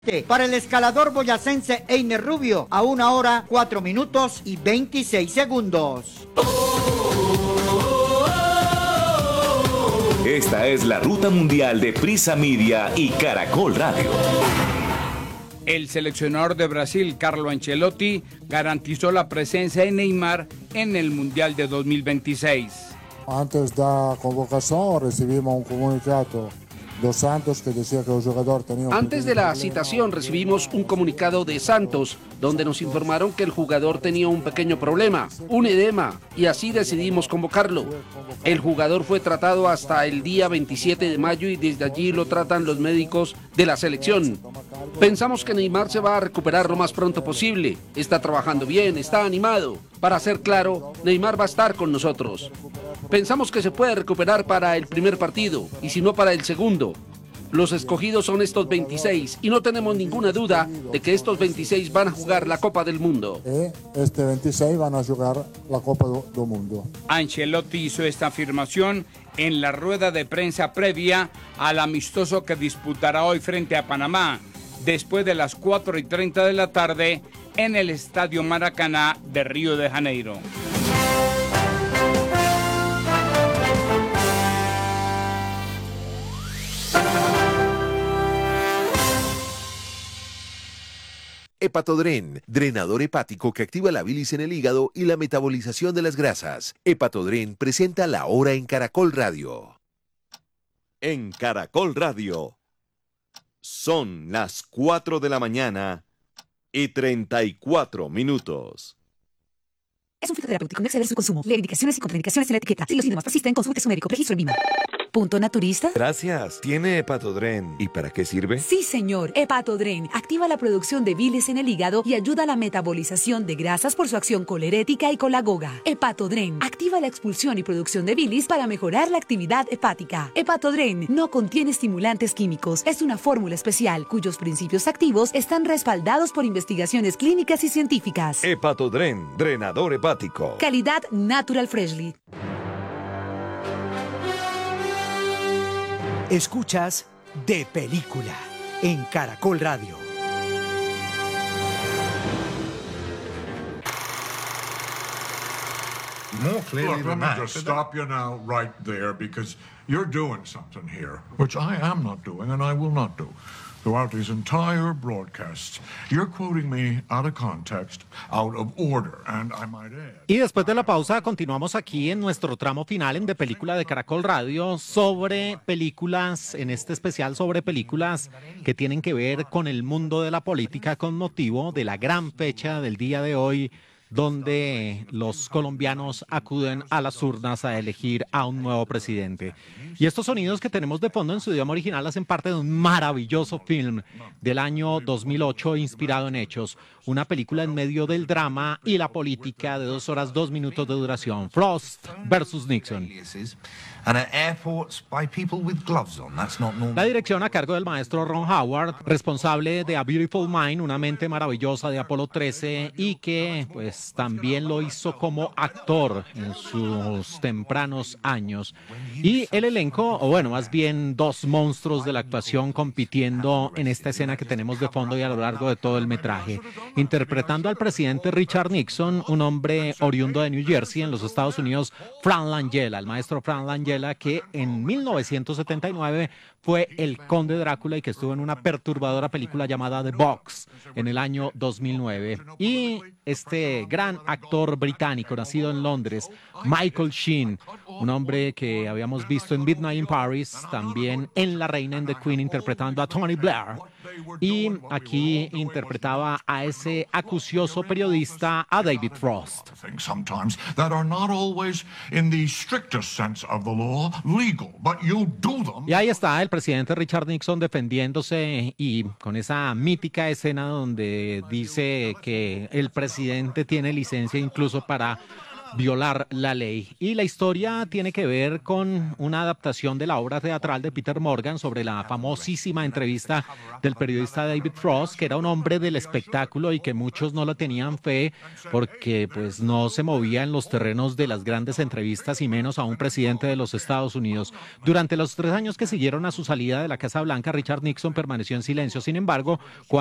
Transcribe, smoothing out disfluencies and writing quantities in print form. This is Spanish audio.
Para el escalador boyacense Einer Rubio, a 1 hora, 4 minutos y 26 segundos. Esta es la ruta mundial de Prisa Media y Caracol Radio. El seleccionador de Brasil, Carlo Ancelotti, garantizó la presencia de Neymar en el Mundial de 2026. Antes de la convocación recibimos un comunicado de Santos que decía que el jugador tenía un... Antes de la citación recibimos un comunicado de Santos donde nos informaron que el jugador tenía un pequeño problema, un edema, y así decidimos convocarlo. El jugador fue tratado hasta el día 27 de mayo y desde allí lo tratan los médicos de la selección. Pensamos que Neymar se va a recuperar lo más pronto posible. Está trabajando bien, está animado. Para ser claro, Neymar va a estar con nosotros. Pensamos que se puede recuperar para el primer partido y si no para el segundo. Los escogidos son estos 26 y no tenemos ninguna duda de que estos 26 van a jugar la Copa del Mundo. Este 26 van a jugar la Copa del Mundo. Ancelotti hizo esta afirmación en la rueda de prensa previa al amistoso que disputará hoy frente a Panamá, después de las 4:30 de la tarde en el Estadio Maracaná de Río de Janeiro. Hepatodren, drenador hepático que activa la bilis en el hígado y la metabolización de las grasas. Hepatodren presenta La Hora en Caracol Radio. En Caracol Radio son las 4 de la mañana y 34 minutos. Es un fitoterapéutico, no exceder su consumo. Lee indicaciones y contraindicaciones en la etiqueta. Si los síntomas persisten, consulte a su médico. Registro en Lima. ¿Punto naturista? Gracias. ¿Tiene Hepatodren? ¿Y para qué sirve? Sí, señor. Hepatodren activa la producción de bilis en el hígado y ayuda a la metabolización de grasas por su acción colerética y colagoga. Hepatodren activa la expulsión y producción de bilis para mejorar la actividad hepática. Hepatodren no contiene estimulantes químicos. Es una fórmula especial cuyos principios activos están respaldados por investigaciones clínicas y científicas. Hepatodren, drenador hepático. Calidad Natural Freshly. Escuchas De Película en Caracol Radio. Look, let me just stop you now right there because you're doing something here, which I am not doing and I will not do. Throughout these entire broadcasts, you're quoting me out of context, out of order, and I might add. Y después de la pausa continuamos aquí en nuestro tramo final en De Película de Caracol Radio sobre películas, en este especial sobre películas que tienen que ver con el mundo de la política con motivo de la gran fecha del día de hoy, donde los colombianos acuden a las urnas a elegir a un nuevo presidente. Y estos sonidos que tenemos de fondo en su idioma original hacen parte de un maravilloso film del año 2008 inspirado en hechos, una película en medio del drama y la política de 2 horas 2 minutos de duración, Frost versus Nixon. La dirección a cargo del maestro Ron Howard, responsable de A Beautiful Mind, una mente maravillosa de Apolo 13 y que pues también lo hizo como actor en sus tempranos años. Y el elenco, o bueno, más bien dos monstruos de la actuación compitiendo en esta escena que tenemos de fondo y a lo largo de todo el metraje. Interpretando al presidente Richard Nixon, un hombre oriundo de New Jersey en los Estados Unidos, Frank Langella, el maestro Frank Langella, que en 1979 fue el Conde Drácula y que estuvo en una perturbadora película llamada The Box en el año 2009. Y este gran actor británico nacido en Londres, Michael Sheen, un hombre que habíamos visto en Midnight in Paris, también en La Reina and the Queen interpretando a Tony Blair. Y aquí interpretaba a ese acucioso periodista, a David Frost. Y ahí está el presidente Richard Nixon defendiéndose y con esa mítica escena donde dice que el presidente tiene licencia incluso para violar la ley. Y la historia tiene que ver con una adaptación de la obra teatral de Peter Morgan sobre la famosísima entrevista del periodista David Frost, que era un hombre del espectáculo y que muchos no le tenían fe porque pues no se movía en los terrenos de las grandes entrevistas y menos a un presidente de los Estados Unidos. Durante los 3 años que siguieron a su salida de la Casa Blanca, Richard Nixon permaneció en silencio. Sin embargo,